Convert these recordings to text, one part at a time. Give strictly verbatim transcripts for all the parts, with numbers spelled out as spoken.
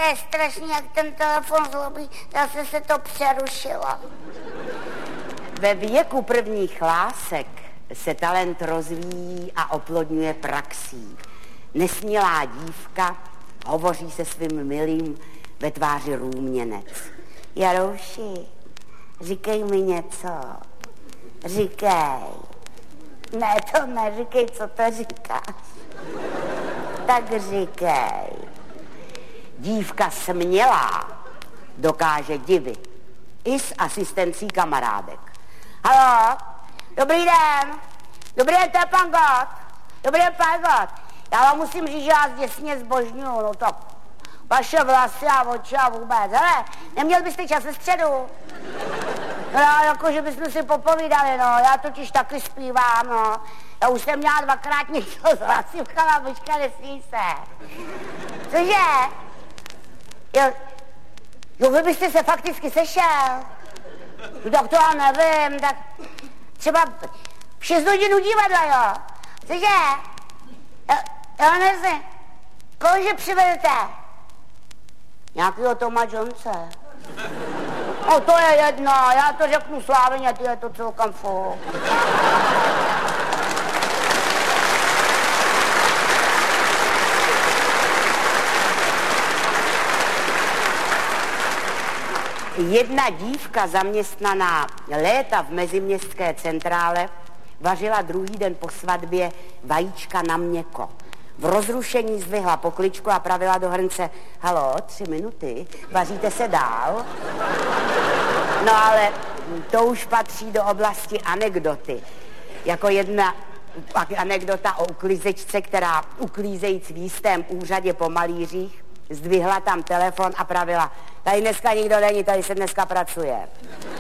je strašný, jak ten telefon zlobí. Zase se to přerušilo. Ve věku prvních lásek se talent rozvíjí a oplodňuje praxí. Nesmělá dívka hovoří se svým milým ve tváři růměnec. Jarouši, říkej mi něco. Říkej. Ne, to neříkej, co to říkáš. Tak říkej. Dívka smělá dokáže divit. I s asistencí kamarádek. Haló, dobrý den. Dobrý den, to je pan Gott. Dobrý den, pan Gott. Já vám musím říct, že vás děsně zbožňuju, no tak vaše vlasy a oči a vůbec. Hele, neměl byste čas ve středu? No, jako, že bychom si popovídali, no, já totiž taky zpívám, no. Já už jsem měla dvakrát něco s hlasivkama, počka, nesmí se. Cože? Jo, jo, vy byste se fakticky sešel. No tak to já nevím, tak třeba v šest hodin u divadla, jo. Cože? Jo, jo, nevím. Kohože přivedete? Nějakýho Toma Jonese. No to je jedno, já to řeknu Slávině, ty je to celkem fuk. Jedna dívka zaměstnaná léta v meziměstské centrále vařila druhý den po svatbě vajíčka na měko. V rozrušení zdvihla pokličku a pravila do hrnce: halo, tři minuty, vaříte se dál? No ale to už patří do oblasti anekdoty. Jako jedna anekdota o uklízečce, která uklízejíc v jistém úřadě po malířích zdvihla tam telefon a pravila: tady dneska nikdo není, tady se dneska pracuje.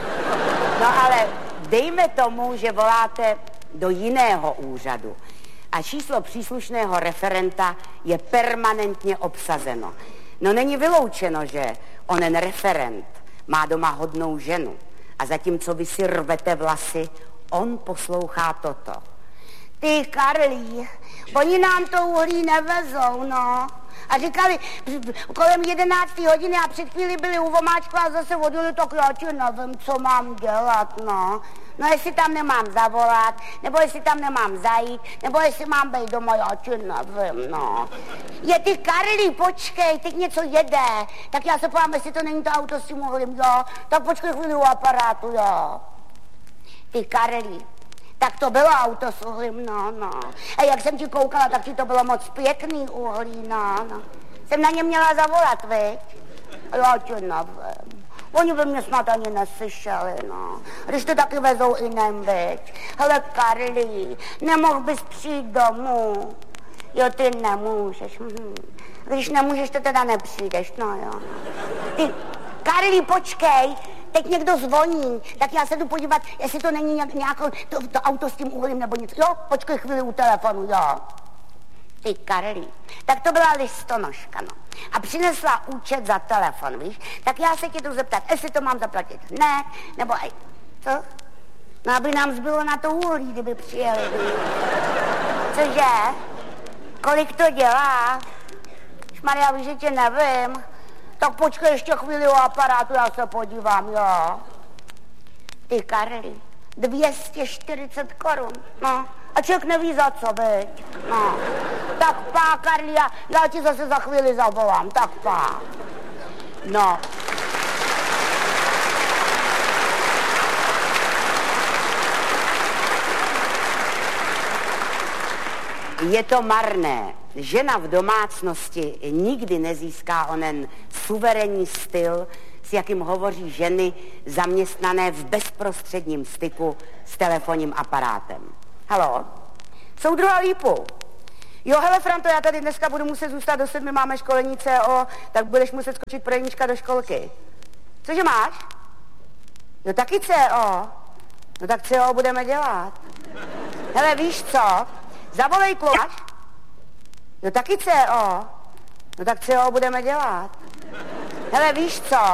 No ale dejme tomu, že voláte do jiného úřadu a číslo příslušného referenta je permanentně obsazeno. No není vyloučeno, že onen referent má doma hodnou ženu a zatímco vy si rvete vlasy, on poslouchá toto. Ty Karlí, oni nám to uhlí nevezou, no. A říkali kolem jedenácté hodiny a před chvíli byli u vomáčku a zase vodili, tak já ti nevím, co mám dělat, no. No jestli tam nemám zavolat, nebo jestli tam nemám zajít, nebo jestli mám být doma, já ti nevím, no. Je, ty Karlí, počkej, teď něco jede, tak já se podívám, jestli to není to auto s tím uhlím, jo. Tak počkej chvíli u aparátu, jo. Ty Karlí. Tak to bylo auto s uhlím, no, no. A jak jsem ti koukala, tak ti to bylo moc pěkný uhlí, no, no. Jsem na ně měla zavolat, viď? Já ti nevím. Oni by mě snad ani neslyšeli, no. Když to taky vezou i nem, viď? Hele, Karlí, nemohl bys přijít domů? Jo, ty nemůžeš. Hm. Když nemůžeš, to teda nepřijdeš, no jo. Ty, Karlí, počkej. Teď někdo zvoní, tak já se jdu podívat, jestli to není nějak, nějakou, to, to auto s tím uhlím nebo nic. Jo, počkej chvíli u telefonu, jo. Ty Karlí, tak to byla listonoška, no. A přinesla účet za telefon, víš? Tak já se tě jdu zeptat, jestli to mám zaplatit. Ne, nebo aj, co? No, aby nám zbylo na to uhlí, kdyby přijeli, víš? Cože? Kolik to dělá? Šmarja, víš, že tě nevím. Tak počkej ještě chvíli u aparátu, já se podívám, jo. Ty Karlí, dvě stě čtyřicet korun, no. A člověk neví za co, viď? No. Tak pá, Karlí, já, já ti zase za chvíli zavolám, tak pá. No. Je to marné. Žena v domácnosti nikdy nezíská onen suverénní styl, s jakým hovoří ženy zaměstnané v bezprostředním styku s telefonním aparátem. Haló? Soudruha Lípu. Jo, hele, Franto, já tady dneska budu muset zůstat do sedmi, máme školení C O, tak budeš muset skočit pro jednička do školky. Cože máš? No taky C O. No tak C O budeme dělat. Hele, víš co? Zavolej klumáš. No taky C O. No tak C O budeme dělat. Hele, víš co?